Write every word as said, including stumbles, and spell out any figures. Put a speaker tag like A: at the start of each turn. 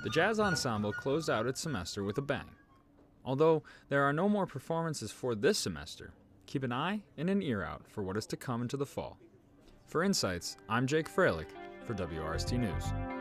A: The Jazz Ensemble closed out its semester with a bang. Although there are no more performances for this semester, keep an eye and an ear out for what is to come into the fall. For Insights, I'm Jake Freilich for W R S T News.